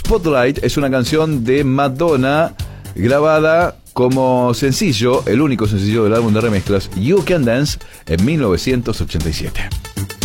Spotlight es una canción de Madonna grabada como sencillo, el único sencillo del álbum de remezclas You Can Dance en 1987.